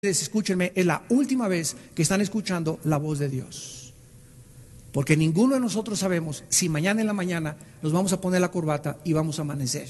escúchenme, es la última vez que están escuchando la voz de Dios. Porque ninguno de nosotros sabemos si mañana en la mañana nos vamos a poner la corbata y vamos a amanecer.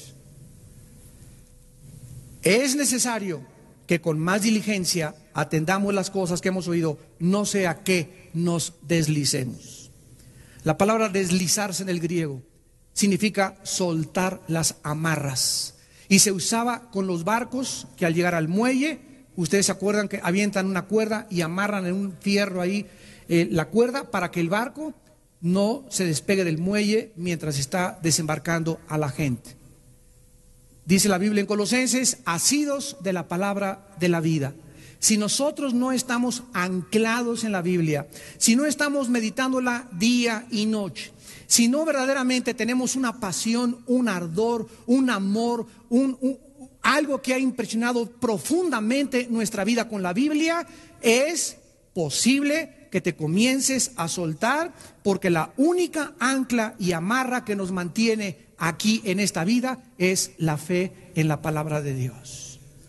Es necesario que con más diligencia atendamos las cosas que hemos oído, no sea que nos deslicemos. La palabra deslizarse en el griego significa soltar las amarras. Y se usaba con los barcos que al llegar al muelle, ustedes se acuerdan que avientan una cuerda y amarran en un fierro ahí la cuerda para que el barco no se despegue del muelle mientras está desembarcando a la gente. Dice la Biblia en Colosenses, asidos de la palabra de la vida. Si nosotros no estamos anclados en la Biblia, si no estamos meditándola día y noche, si no verdaderamente tenemos una pasión, un ardor, un amor, algo que ha impresionado profundamente nuestra vida con la Biblia, es posible que te comiences a soltar, porque la única ancla y amarra que nos mantiene aquí en esta vida es la fe en la palabra de Dios.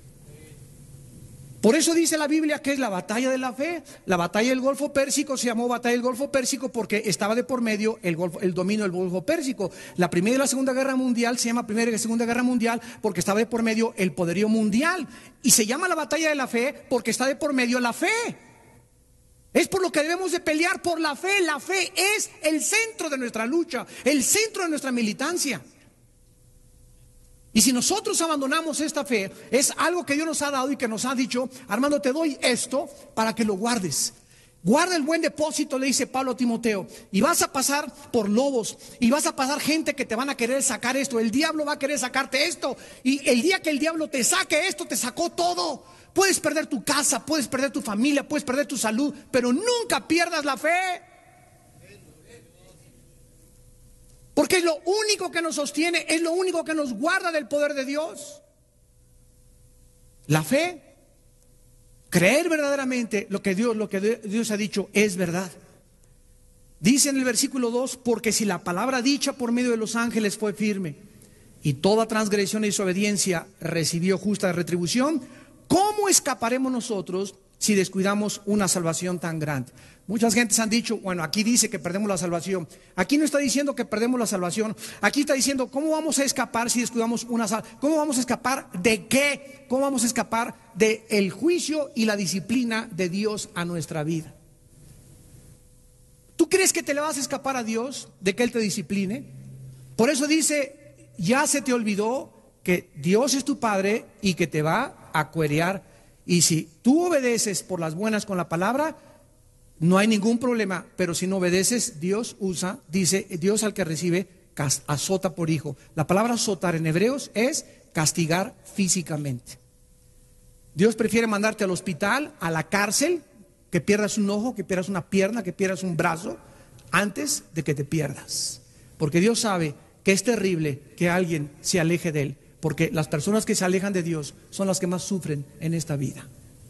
Por eso dice la Biblia que es la batalla de la fe. La batalla del Golfo Pérsico se llamó batalla del Golfo Pérsico porque estaba de por medio el dominio del Golfo Pérsico. La Primera y la Segunda Guerra Mundial se llama Primera y Segunda Guerra Mundial porque estaba de por medio el poderío mundial. Y se llama la batalla de la fe porque está de por medio la fe. Es por lo que debemos de pelear, por la fe. La fe es el centro de nuestra lucha, el centro de nuestra militancia. Y si nosotros abandonamos esta fe, es algo que Dios nos ha dado y que nos ha dicho: Armando, te doy esto para que lo guardes. Guarda el buen depósito, le dice Pablo a Timoteo, y vas a pasar por lobos, y vas a pasar gente que te van a querer sacar esto. El diablo va a querer sacarte esto, y el día que el diablo te saque esto, te sacó todo. Puedes perder tu casa, puedes perder tu familia, puedes perder tu salud, pero nunca pierdas la fe. Porque es lo único que nos sostiene, es lo único que nos guarda del poder de Dios. La fe, creer verdaderamente lo que Dios ha dicho es verdad. Dice en el versículo 2, porque si la palabra dicha por medio de los ángeles fue firme, y toda transgresión y desobediencia recibió justa retribución, ¿cómo escaparemos nosotros si descuidamos una salvación tan grande? Muchas gentes han dicho, bueno, aquí dice que perdemos la salvación. Aquí no está diciendo que perdemos la salvación. Aquí está diciendo, ¿cómo vamos a escapar si descuidamos una salvación? ¿Cómo vamos a escapar de qué? ¿Cómo vamos a escapar del juicio y la disciplina de Dios a nuestra vida? ¿Tú crees que te le vas a escapar a Dios de que Él te discipline? Por eso dice, ya se te olvidó que Dios es tu Padre y que te va a cuerear. Y si tú obedeces por las buenas con la palabra, no hay ningún problema. Pero si no obedeces, Dios dice, Dios al que recibe azota por hijo. La palabra azotar en hebreos es castigar físicamente. Dios prefiere mandarte al hospital, a la cárcel, que pierdas un ojo, que pierdas una pierna, que pierdas un brazo, antes de que te pierdas. Porque Dios sabe que es terrible que alguien se aleje de Él. Porque las personas que se alejan de Dios son las que más sufren en esta vida.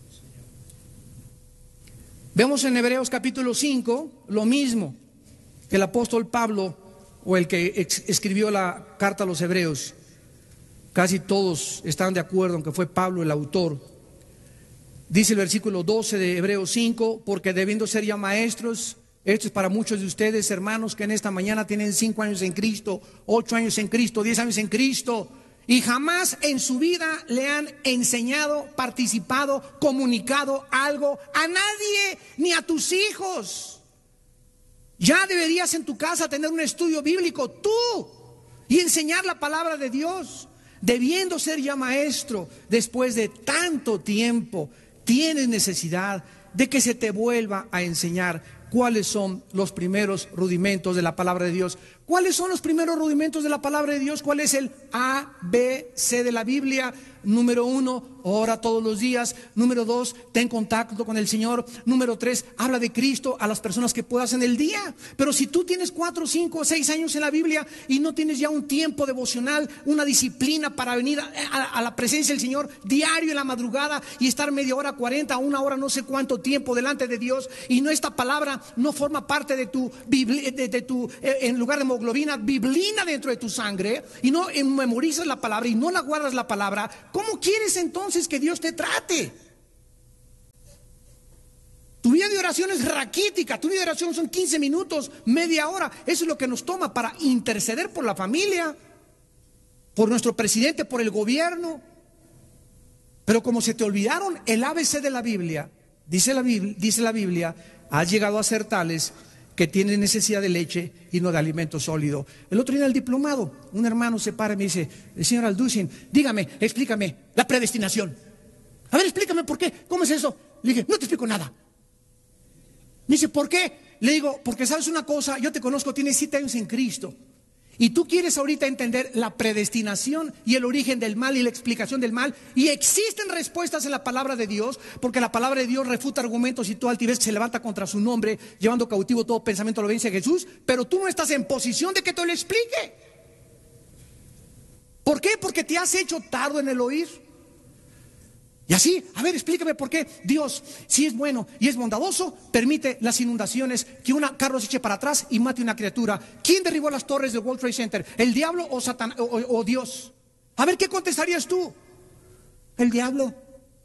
Vemos en Hebreos capítulo 5 lo mismo que el apóstol Pablo, o el que escribió la carta a los Hebreos. Casi todos están de acuerdo en que fue Pablo el autor. Dice el versículo 12 de Hebreos 5, porque debiendo ser ya maestros, esto es para muchos de ustedes, hermanos, que en esta mañana tienen 5 años en Cristo, 8 años en Cristo, 10 años en Cristo, y jamás en su vida le han enseñado, participado, comunicado algo a nadie, ni a tus hijos. Ya deberías en tu casa tener un estudio bíblico tú y enseñar la palabra de Dios. Debiendo ser ya maestro, después de tanto tiempo, tienes necesidad de que se te vuelva a enseñar cuáles son los primeros rudimentos de la palabra de Dios. ¿Cuáles son los primeros rudimentos de la palabra de Dios? ¿Cuál es el A, B, C de la Biblia? Número 1, ora todos los días. Número 2, ten contacto con el Señor. Número 3, habla de Cristo a las personas que puedas en el día. Pero si tú tienes 4, 5, 6 años en la Biblia y no tienes ya un tiempo devocional, una disciplina para venir a la presencia del Señor diario en la madrugada y estar media hora, 40, 1 hora, no sé cuánto tiempo delante de Dios, y no, esta palabra no forma parte de tu Biblia, en lugar de hemoglobina, biblina dentro de tu sangre, y no memorizas la palabra y no la guardas la palabra, ¿cómo quieres entonces que Dios te trate? oración es raquítica, tu vida de oración son 15 minutos, media hora. Eso es lo que nos toma para interceder por la familia, por nuestro presidente, por el gobierno. Pero como se te olvidaron el ABC de la Biblia, dice la Biblia, has llegado a ser tales que tienen necesidad de leche y no de alimento sólido. El otro día en el diplomado, un hermano se para y me dice: señor Alducin, dígame, explícame la predestinación. A ver, explícame por qué, ¿cómo es eso? Le dije: no te explico nada. Me dice: ¿por qué? Le digo: porque sabes una cosa, yo te conozco, tienes 7 años en Cristo. Y tú quieres ahorita entender la predestinación y el origen del mal y la explicación del mal. Y existen respuestas en la palabra de Dios, porque la palabra de Dios refuta argumentos y toda altivez que se levanta contra su nombre, llevando cautivo todo pensamiento a la obediencia de Jesús. Pero tú no estás en posición de que te lo explique. ¿Por qué? Porque te has hecho tardo en el oír. Y así, a ver, explícame por qué Dios, si es bueno y es bondadoso, permite las inundaciones, que un carro se eche para atrás y mate una criatura. ¿Quién derribó las torres del World Trade Center? ¿El diablo o Satán o Dios? A ver, ¿qué contestarías tú? El diablo.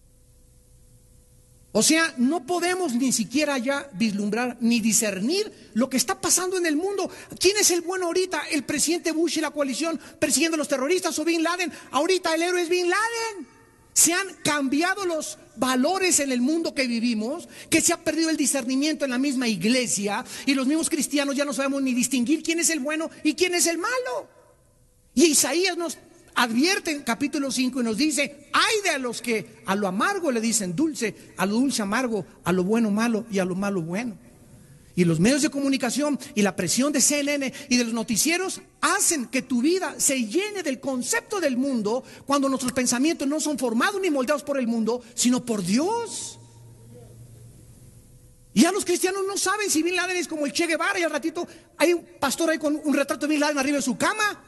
O sea, no podemos ni siquiera ya vislumbrar ni discernir lo que está pasando en el mundo. ¿Quién es el bueno ahorita? ¿El presidente Bush y la coalición persiguiendo a los terroristas o Bin Laden? Ahorita el héroe es Bin Laden. Se han cambiado los valores en el mundo que vivimos, que se ha perdido el discernimiento en la misma iglesia, y los mismos cristianos ya no sabemos ni distinguir quién es el bueno y quién es el malo. Y Isaías nos advierte en capítulo 5 y nos dice: ay de los que a lo amargo le dicen dulce, a lo dulce amargo, a lo bueno malo y a lo malo bueno. Y los medios de comunicación y la presión de CNN y de los noticieros hacen que tu vida se llene del concepto del mundo, cuando nuestros pensamientos no son formados ni moldeados por el mundo, sino por Dios. Y ya los cristianos no saben si Bin Laden es como el Che Guevara, y al ratito hay un pastor ahí con un retrato de Bin Laden arriba de su cama.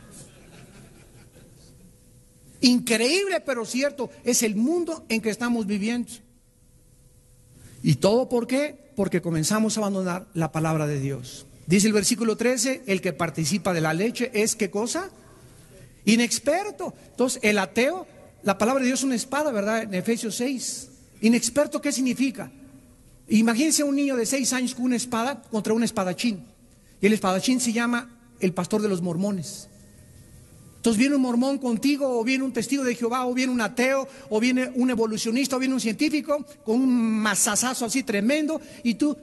Increíble, pero cierto, es el mundo en que estamos viviendo. ¿Y todo por qué? Porque comenzamos a abandonar la palabra de Dios. Dice el versículo 13: el que participa de la leche es, ¿qué cosa? Inexperto. Entonces, el ateo, la palabra de Dios es una espada, ¿verdad? En Efesios 6. Inexperto, ¿qué significa? Imagínense un niño de 6 años con una espada contra un espadachín. Y el espadachín se llama el pastor de los mormones. Entonces viene un mormón contigo, o viene un testigo de Jehová, o viene un ateo, o viene un evolucionista, o viene un científico con un mazazazo así tremendo, y tú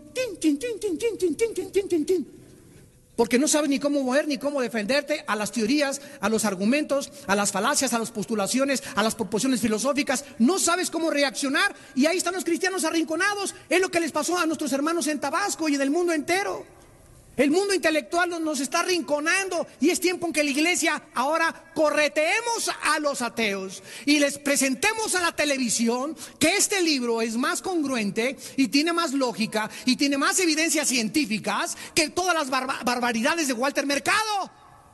porque no sabes ni cómo mover, ni cómo defenderte a las teorías, a los argumentos, a las falacias, a las postulaciones, a las proposiciones filosóficas. No sabes cómo reaccionar, y ahí están los cristianos arrinconados. Es lo que les pasó a nuestros hermanos en Tabasco y en el mundo entero. El mundo intelectual nos está arrinconando, y es tiempo en que la iglesia ahora correteemos a los ateos y les presentemos a la televisión que este libro es más congruente y tiene más lógica y tiene más evidencias científicas que todas las barbaridades de Walter Mercado.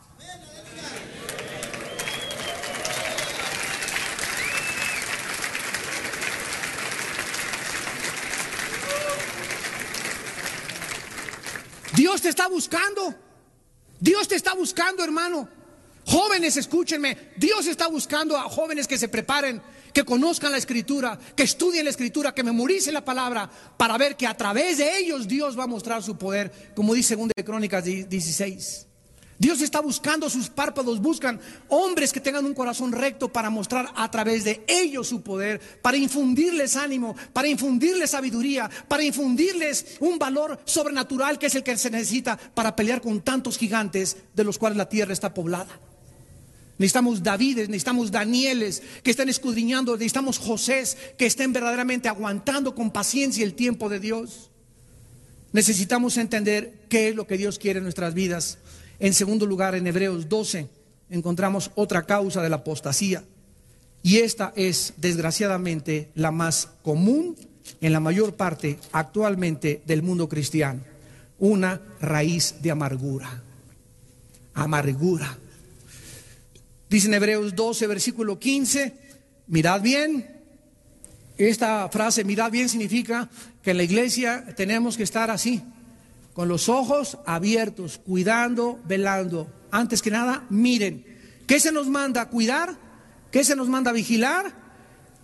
Dios te está buscando. Dios te está buscando, hermano. Jóvenes, escúchenme. Dios está buscando a jóvenes que se preparen, que conozcan la Escritura, que estudien la Escritura, que memoricen la palabra, para ver que a través de ellos Dios va a mostrar su poder, como dice 2 Crónicas 16. Dios está buscando, sus párpados buscan hombres que tengan un corazón recto para mostrar a través de ellos su poder, para infundirles ánimo, para infundirles sabiduría, para infundirles un valor sobrenatural que es el que se necesita para pelear con tantos gigantes de los cuales la tierra está poblada. Necesitamos Davides, necesitamos Danieles que estén escudriñando, necesitamos Josés que estén verdaderamente aguantando con paciencia el tiempo de Dios. Necesitamos entender qué es lo que Dios quiere en nuestras vidas. En segundo lugar, en Hebreos 12 encontramos otra causa de la apostasía, y esta es desgraciadamente la más común en la mayor parte actualmente del mundo cristiano: una raíz de amargura. Amargura. Dice en Hebreos 12 versículo 15: mirad bien. Esta frase, mirad bien, significa que en la iglesia tenemos que estar así, con los ojos abiertos, cuidando, velando. Antes que nada, miren. ¿Qué se nos manda? Cuidar. ¿Qué se nos manda? Vigilar.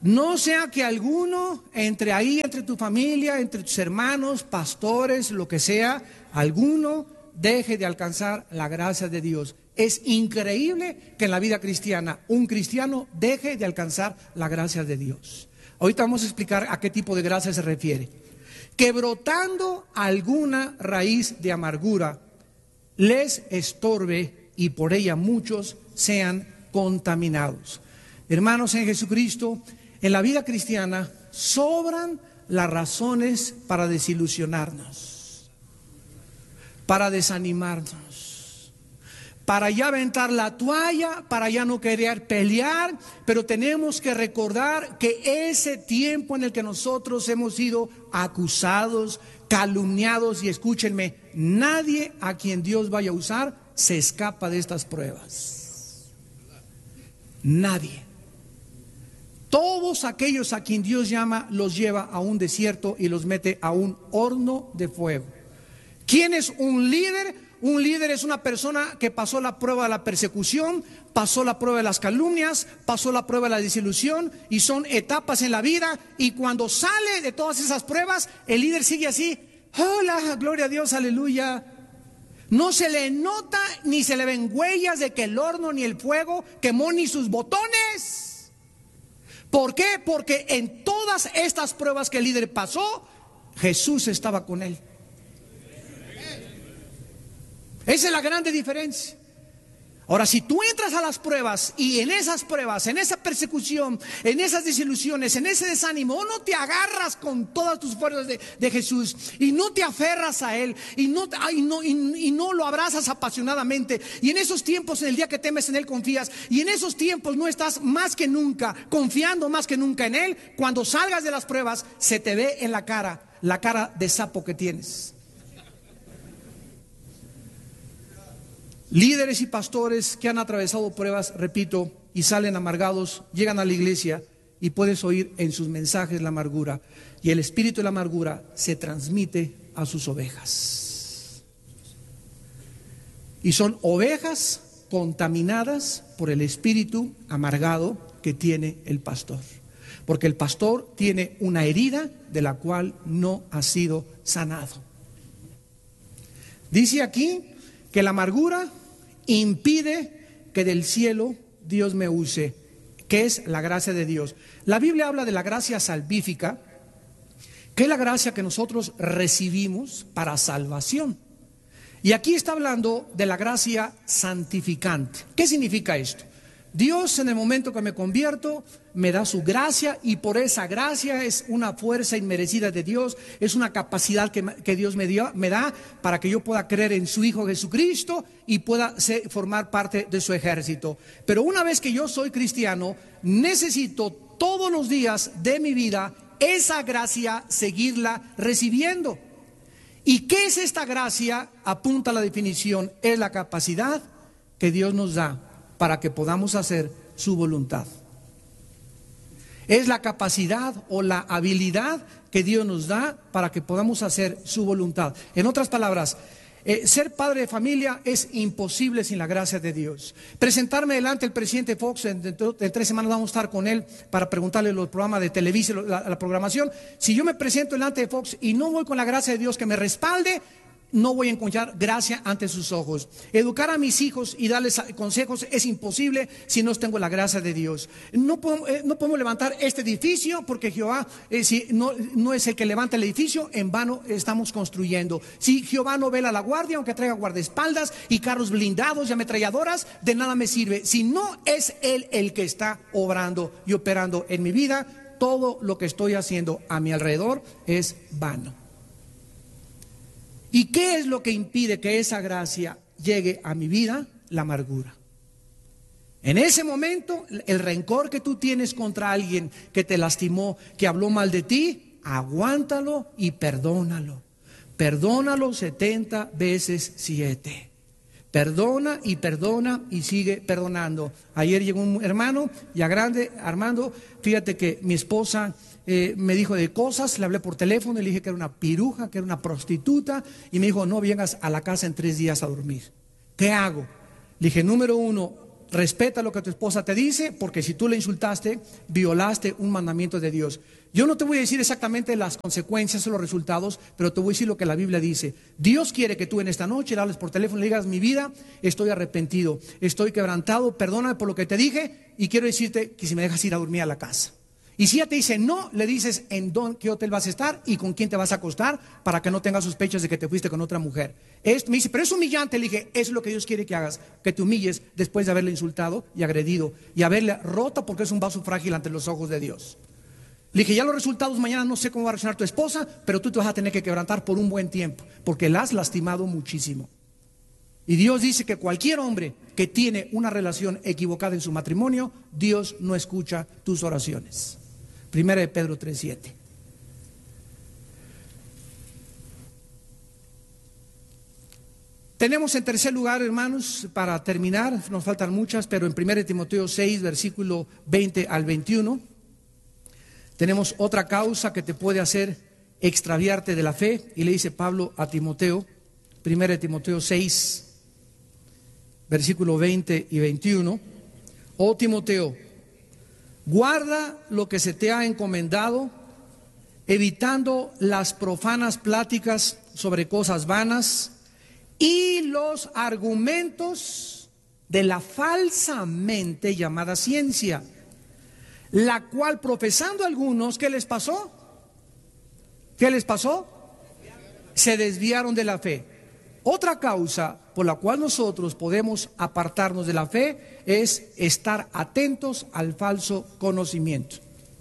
No sea que alguno entre tu familia, entre tus hermanos, pastores, lo que sea, alguno deje de alcanzar la gracia de Dios. Es increíble que en la vida cristiana un cristiano deje de alcanzar la gracia de Dios. Ahorita vamos a explicar a qué tipo de gracia se refiere. Que brotando alguna raíz de amargura les estorbe y por ella muchos sean contaminados. Hermanos en Jesucristo, en la vida cristiana sobran las razones para desilusionarnos, para desanimarnos, para ya aventar la toalla, para ya no querer pelear, pero tenemos que recordar que ese tiempo en el que nosotros hemos sido acusados, calumniados, y escúchenme, nadie a quien Dios vaya a usar se escapa de estas pruebas. Nadie. Todos aquellos a quien Dios llama los lleva a un desierto y los mete a un horno de fuego. ¿Quién es un líder? Un líder es una persona que pasó la prueba de la persecución, pasó la prueba de las calumnias, pasó la prueba de la desilusión, y son etapas en la vida, y cuando sale de todas esas pruebas, el líder sigue así: hola, gloria a Dios, aleluya. No se le nota ni se le ven huellas de que el horno ni el fuego quemó ni sus botones. ¿Por qué? Porque en todas estas pruebas que el líder pasó, Jesús estaba con él. Esa es la grande diferencia. Ahora, si tú entras a las pruebas y en esas pruebas, en esa persecución, en esas desilusiones, en ese desánimo, o no te agarras con todas tus fuerzas de Jesús y no te aferras a Él y no lo abrazas apasionadamente, y en esos tiempos, en el día que temes en Él confías, y en esos tiempos no estás más que nunca confiando más que nunca en Él, cuando salgas de las pruebas se te ve en la cara de sapo que tienes. Líderes y pastores que han atravesado pruebas, repito, y salen amargados, llegan a la iglesia y puedes oír en sus mensajes la amargura, y el espíritu de la amargura se transmite a sus ovejas. Y son ovejas contaminadas por el espíritu amargado que tiene el pastor. Porque el pastor tiene una herida de la cual no ha sido sanado. Dice aquí que la amargura impide que del cielo Dios me use, que es la gracia de Dios. La Biblia habla de la gracia salvífica, que es la gracia que nosotros recibimos para salvación. Y aquí está hablando de la gracia santificante. ¿Qué significa esto? Dios, en el momento que me convierto, me da su gracia, y por esa gracia es una fuerza inmerecida de Dios, es una capacidad que Dios me da para que yo pueda creer en su Hijo Jesucristo y pueda formar parte de su ejército. Pero una vez que yo soy cristiano, necesito todos los días de mi vida esa gracia seguirla recibiendo. ¿Y qué es esta gracia? Apunta a la definición: es la capacidad que Dios nos da para que podamos hacer su voluntad. Es la capacidad o la habilidad que Dios nos da para que podamos hacer su voluntad. En otras palabras, ser padre de familia es imposible sin la gracia de Dios. Presentarme delante del presidente Fox, en 3 semanas vamos a estar con él para preguntarle los programas de Televisa, la programación. Si yo me presento delante de Fox y no voy con la gracia de Dios que me respalde, no voy a encontrar gracia ante sus ojos. Educar a mis hijos y darles consejos es imposible si no tengo la gracia de Dios. No podemos levantar este edificio porque Jehová, si no es el que levanta el edificio, en vano estamos construyendo. Si Jehová no vela la guardia, aunque traiga guardaespaldas y carros blindados y ametralladoras, de nada me sirve. Si no es Él el que está obrando y operando en mi vida, todo lo que estoy haciendo a mi alrededor es vano. ¿Y qué es lo que impide que esa gracia llegue a mi vida? La amargura. En ese momento, el rencor que tú tienes contra alguien que te lastimó, que habló mal de ti, aguántalo y perdónalo. Perdónalo 70 veces 7. Perdona y sigue perdonando. Ayer llegó un hermano ya grande, Armando, fíjate que mi esposa me dijo de cosas, le hablé por teléfono y le dije que era una piruja, que era una prostituta, y me dijo: no vengas a la casa en 3 días a dormir. ¿Qué hago? Le dije: número 1, respeta lo que tu esposa te dice, porque si tú le insultaste, violaste un mandamiento de Dios. Yo no te voy a decir exactamente las consecuencias o los resultados, pero te voy a decir lo que la Biblia dice. Dios quiere que tú en esta noche le hables por teléfono y le digas: mi vida, estoy arrepentido, estoy quebrantado, perdóname por lo que te dije, y quiero decirte que si me dejas ir a dormir a la casa. Y si ella te dice no, le dices en qué hotel vas a estar y con quién te vas a acostar, para que no tengas sospechas de que te fuiste con otra mujer. Me dice: pero es humillante. Le dije: eso es lo que Dios quiere que hagas, que te humilles después de haberle insultado y agredido y haberle roto, porque es un vaso frágil ante los ojos de Dios. Le dije: ya los resultados mañana no sé cómo va a reaccionar tu esposa, pero tú te vas a tener que quebrantar por un buen tiempo, porque la has lastimado muchísimo. Y Dios dice que cualquier hombre que tiene una relación equivocada en su matrimonio, Dios no escucha tus oraciones. Primera de Pedro 3:7. Tenemos en tercer lugar, hermanos, para terminar, nos faltan muchas, pero en 1 Timoteo 6, versículo 20 al 21, tenemos otra causa que te puede hacer extraviarte de la fe. Y le dice Pablo a Timoteo, 1 Timoteo 6, versículo 20 y 21: oh Timoteo, guarda lo que se te ha encomendado, evitando las profanas pláticas sobre cosas vanas y los argumentos de la falsamente llamada ciencia, la cual profesando algunos, ¿qué les pasó? ¿Qué les pasó? Se desviaron de la fe. Otra causa por la cual nosotros podemos apartarnos de la fe es estar atentos al falso conocimiento.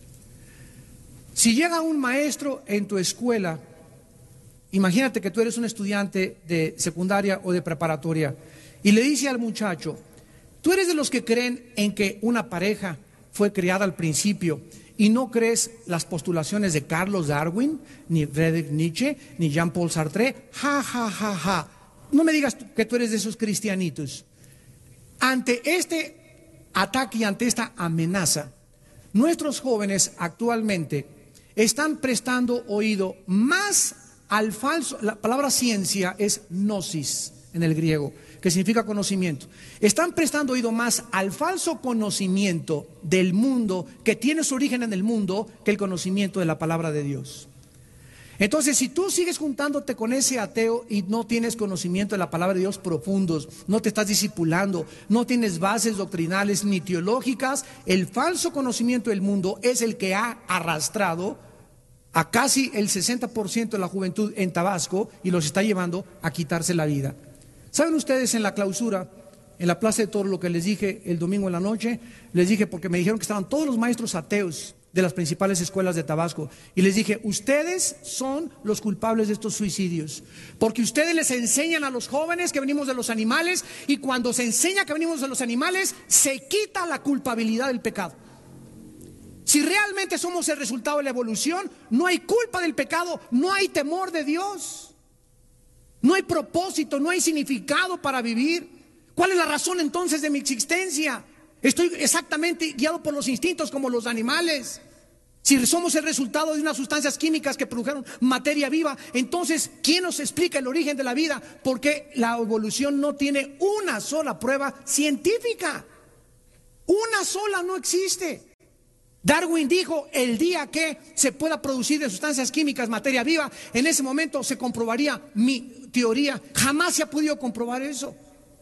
Si llega un maestro en tu escuela, imagínate que tú eres un estudiante de secundaria o de preparatoria, y le dice al muchacho: tú eres de los que creen en que una pareja fue creada al principio y no crees las postulaciones de Carlos Darwin, ni Friedrich Nietzsche, ni Jean-Paul Sartre. Ja, ja, ja, ja. No me digas que tú eres de esos cristianitos. Ante este ataque y ante esta amenaza, nuestros jóvenes actualmente están prestando oído más al falso. La palabra ciencia es gnosis en el griego, que significa conocimiento. Están prestando oído más al falso conocimiento del mundo, que tiene su origen en el mundo, que el conocimiento de la palabra de Dios. Entonces, si tú sigues juntándote con ese ateo y no tienes conocimiento de la palabra de Dios profundos, no te estás discipulando, no tienes bases doctrinales ni teológicas, el falso conocimiento del mundo es el que ha arrastrado a casi el 60% de la juventud en Tabasco y los está llevando a quitarse la vida. ¿Saben ustedes en la clausura, en la Plaza de Toros, lo que les dije el domingo en la noche? Les dije, porque me dijeron que estaban todos los maestros ateos de las principales escuelas de Tabasco, y les dije: ustedes son los culpables de estos suicidios, porque ustedes les enseñan a los jóvenes que venimos de los animales, y cuando se enseña que venimos de los animales, se quita la culpabilidad del pecado. Si realmente somos el resultado de la evolución, no hay culpa del pecado, no hay temor de Dios, no hay propósito, no hay significado para vivir. ¿Cuál es la razón entonces de mi existencia? Estoy exactamente guiado por los instintos como los animales. Si somos el resultado de unas sustancias químicas que produjeron materia viva, entonces ¿quién nos explica el origen de la vida? Porque la evolución no tiene una sola prueba científica. Una sola no existe. Darwin dijo: el día que se pueda producir de sustancias químicas materia viva, en ese momento se comprobaría mi teoría. Jamás se ha podido comprobar eso.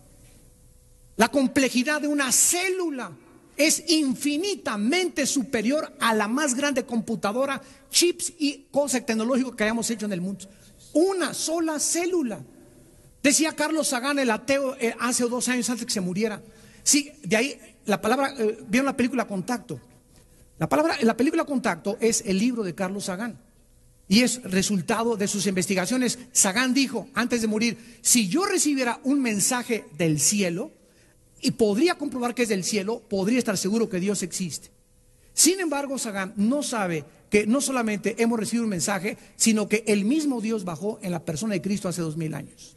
La complejidad de una célula es infinitamente superior a la más grande computadora, chips y cosas tecnológicas que hayamos hecho en el mundo. Una sola célula. Decía Carlos Sagan, el ateo, hace 2 años antes que se muriera. Sí, de ahí la palabra, vieron la película Contacto. La película Contacto es el libro de Carlos Sagan y es resultado de sus investigaciones. Sagan dijo antes de morir: si yo recibiera un mensaje del cielo y podría comprobar que es del cielo, podría estar seguro que Dios existe. Sin embargo, Sagan no sabe que no solamente hemos recibido un mensaje, sino que el mismo Dios bajó en la persona de Cristo hace 2000 años.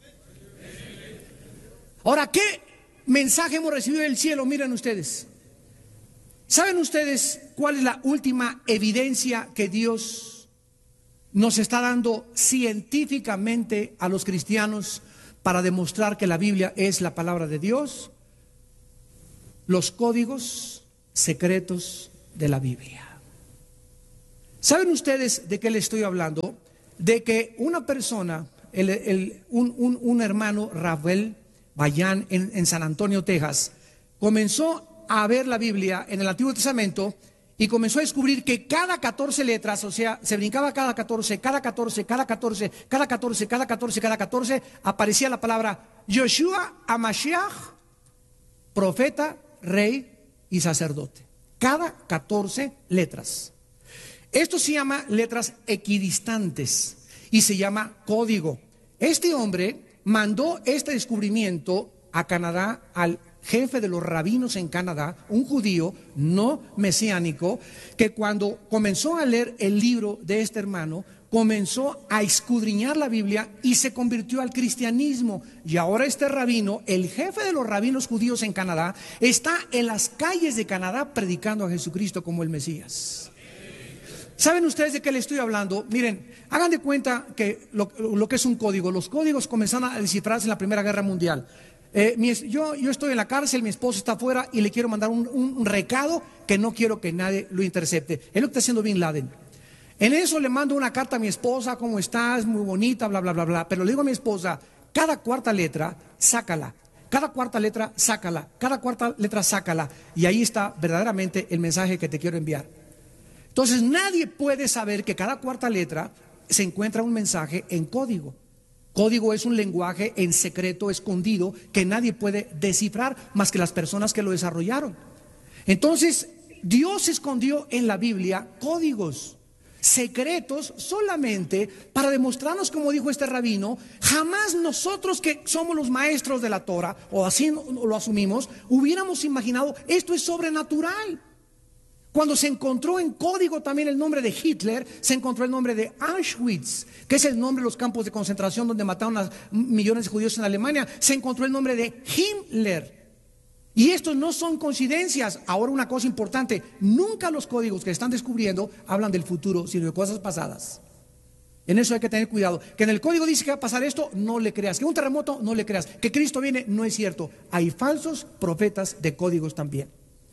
Ahora, ¿qué mensaje hemos recibido del cielo? Miren ustedes. ¿Saben ustedes cuál es la última evidencia que Dios nos está dando científicamente a los cristianos para demostrar que la Biblia es la palabra de Dios? los códigos secretos de la Biblia. ¿Saben ustedes de qué les estoy hablando? De que una persona, un hermano, Rafael Bayán, en San Antonio, Texas, comenzó a ver la Biblia en el Antiguo Testamento y comenzó a descubrir que cada 14 letras, o sea, se brincaba cada 14, cada 14, cada 14, cada 14, cada 14, cada 14, aparecía la palabra Yoshua HaMashiach, profeta, rey y sacerdote. Cada 14 letras. Esto se llama letras equidistantes y se llama código. Este hombre mandó este descubrimiento a Canadá, al jefe de los rabinos en Canadá, un judío no mesiánico, que cuando comenzó a leer el libro de este hermano, comenzó a escudriñar la Biblia y se convirtió al cristianismo. Y ahora este rabino, el jefe de los rabinos judíos en Canadá, está en las calles de Canadá predicando a Jesucristo como el Mesías. ¿Saben ustedes de qué le estoy hablando? Miren, hagan de cuenta que lo que es un código. Los códigos comenzaron a descifrarse en la Primera Guerra Mundial. Yo estoy en la cárcel, mi esposo está afuera y le quiero mandar un recado que no quiero que nadie lo intercepte. Es lo que está haciendo Bin Laden. En eso le mando una carta a mi esposa: ¿cómo estás? Muy bonita, bla, bla, bla, bla. Pero le digo a mi esposa: cada cuarta letra, sácala. Cada cuarta letra, sácala. Cada cuarta letra, sácala. Y ahí está verdaderamente el mensaje que te quiero enviar. Entonces nadie puede saber que cada cuarta letra se encuentra un mensaje en código. Código es un lenguaje en secreto, escondido, que nadie puede descifrar más que las personas que lo desarrollaron. Entonces Dios escondió en la Biblia códigos secretos solamente para demostrarnos, como dijo este rabino, jamás nosotros que somos los maestros de la Torah, o así lo asumimos, hubiéramos imaginado esto es sobrenatural. Cuando se encontró en código también el nombre de Hitler, se encontró el nombre de Auschwitz, que es el nombre de los campos de concentración donde mataron a millones de judíos en Alemania. Se encontró el nombre de Himmler. Y estos no son coincidencias. Ahora una cosa importante: nunca los códigos que están descubriendo hablan del futuro, sino de cosas pasadas. En eso hay que tener cuidado. Que en el código dice que va a pasar esto, no le creas. Que un terremoto, no le creas. Que Cristo viene, no es cierto. Hay falsos profetas de códigos también.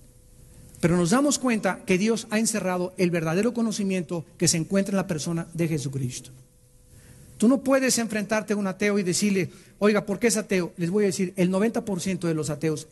Pero nos damos cuenta que Dios ha encerrado el verdadero conocimiento que se encuentra en la persona de Jesucristo. Tú no puedes enfrentarte a un ateo y decirle: oiga, ¿por qué es ateo? Les voy a decir, el 90% de los ateos,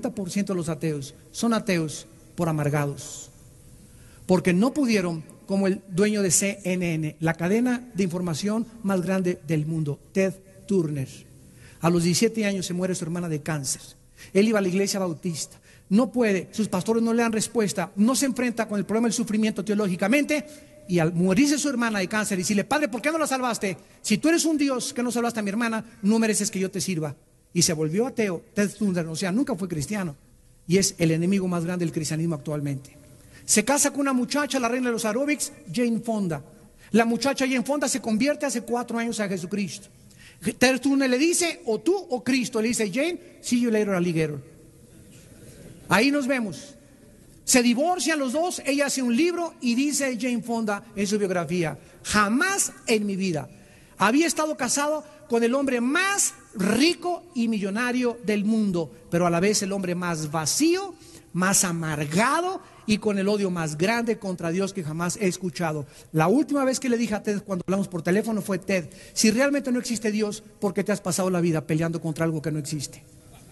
son ateos por amargados. Porque no pudieron, como el dueño de CNN, la cadena de información más grande del mundo, Ted Turner. A los 17 años se muere su hermana de cáncer. Él iba a la iglesia bautista. No puede, sus pastores no le dan respuesta, no se enfrenta con el problema del sufrimiento teológicamente, y al morirse su hermana de cáncer, y decirle: Padre, ¿por qué no la salvaste? Si tú eres un Dios que no salvaste a mi hermana, no mereces que yo te sirva. Y se volvió ateo. Ted Turner, o sea, nunca fue cristiano, y es el enemigo más grande del cristianismo actualmente. Se casa con una muchacha, la reina de los aeróbics, Jane Fonda. La muchacha Jane Fonda se convierte hace 4 años a Jesucristo. Ted Turner le dice: o tú o Cristo. Le dice Jane: see you later, alligator. Ahí nos vemos. Se divorcian los dos. Ella hace un libro y dice Jane Fonda en su biografía: jamás en mi vida había estado casado con el hombre más rico y millonario del mundo, pero a la vez el hombre más vacío, más amargado y con el odio más grande contra Dios que jamás he escuchado. La última vez que le dije a Ted cuando hablamos por teléfono fue: Ted, si realmente no existe Dios, ¿por qué te has pasado la vida peleando contra algo que no existe?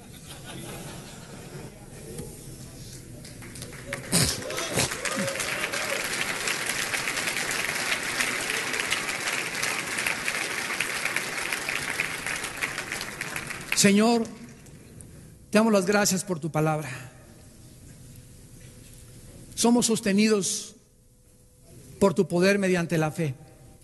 Señor, te damos las gracias por tu palabra. Somos sostenidos por tu poder mediante la fe.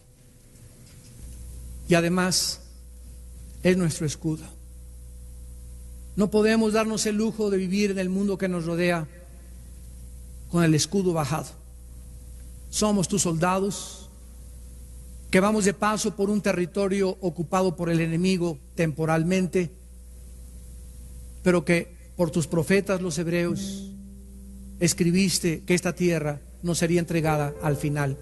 Y además es nuestro escudo. No podemos darnos el lujo de vivir en el mundo que nos rodea con el escudo bajado. Somos tus soldados que vamos de paso por un territorio ocupado por el enemigo temporalmente, pero que por tus profetas los hebreos escribiste que esta tierra nos sería entregada al final.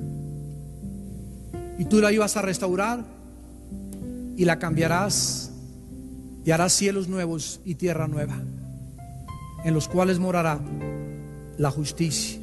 Y tú la ibas a restaurar y la cambiarás y harás cielos nuevos y tierra nueva. en los cuales morará la justicia.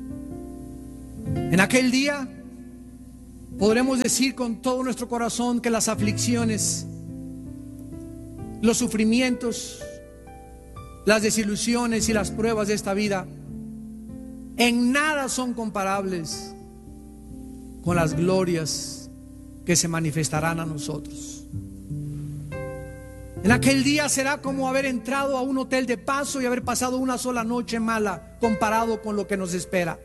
En aquel día podremos decir con todo nuestro corazón que las aflicciones, los sufrimientos, las desilusiones y las pruebas de esta vida en nada son comparables con las glorias que se manifestarán a nosotros. En aquel día será como haber entrado a un hotel de paso y haber pasado una sola noche mala comparado con lo que nos espera.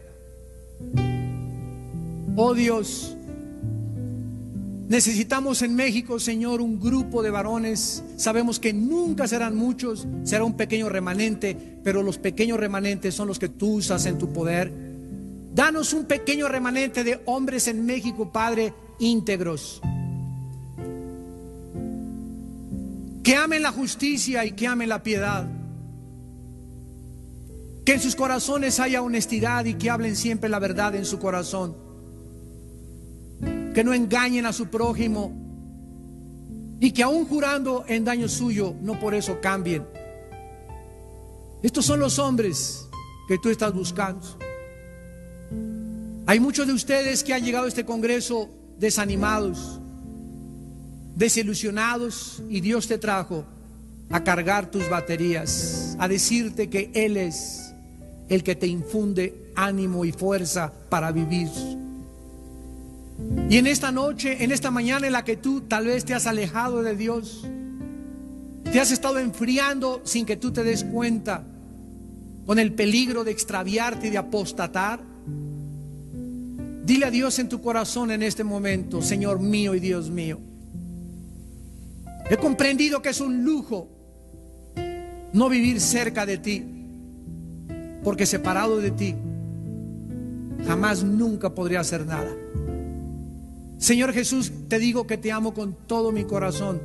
Oh Dios, necesitamos en México, Señor, un grupo de varones. Sabemos que nunca serán muchos, será un pequeño remanente, pero los pequeños remanentes son los que tú usas en tu poder. Danos un pequeño remanente de hombres en México, Padre, íntegros, que amen la justicia y que amen la piedad, que en sus corazones haya honestidad y que hablen siempre la verdad en su corazón, que no engañen a su prójimo y que aún jurando en daño suyo no por eso cambien. Estos son los hombres que tú estás buscando. Hay muchos de ustedes que han llegado a este congreso desanimados, desilusionados, y Dios te trajo a cargar tus baterías, a decirte que Él es el que te infunde ánimo y fuerza para vivir. Y en esta noche, en esta mañana en la que tú tal vez te has alejado de Dios, te has estado enfriando sin que tú te des cuenta, con el peligro de extraviarte y de apostatar, dile a Dios en tu corazón en este momento: Señor mío y Dios mío, he comprendido que es un lujo no vivir cerca de ti, porque separado de ti jamás nunca podría hacer nada. Señor Jesús, te digo que te amo con todo mi corazón.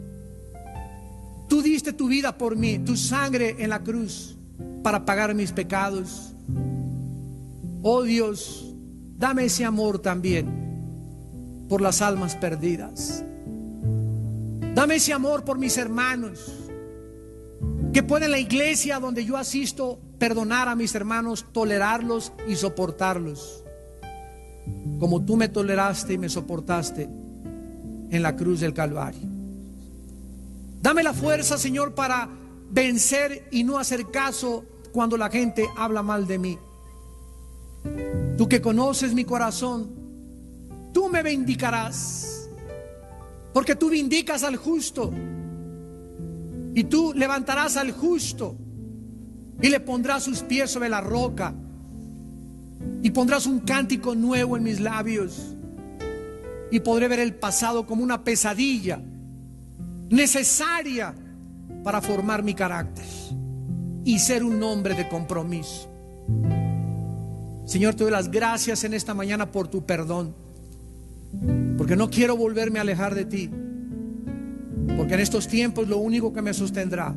Tú diste tu vida por mí, tu sangre en la cruz para pagar mis pecados. Oh Dios, dame ese amor también por las almas perdidas. Dame ese amor por mis hermanos, que pueda en la iglesia donde yo asisto perdonar a mis hermanos, tolerarlos y soportarlos, como tú me toleraste y me soportaste en la cruz del Calvario. Dame la fuerza, Señor, para vencer y no hacer caso cuando la gente habla mal de mí. Tú que conoces mi corazón, tú me vindicarás, porque tú vindicas al justo, y tú levantarás al justo y le pondrás sus pies sobre la roca, y pondrás un cántico nuevo en mis labios, y podré ver el pasado como una pesadilla necesaria para formar mi carácter y ser un hombre de compromiso. Señor, te doy las gracias en esta mañana por tu perdón, porque no quiero volverme a alejar de ti, porque en estos tiempos lo único que me sostendrá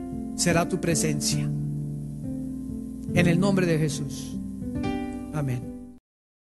será tu presencia. En el nombre de Jesús. Amén.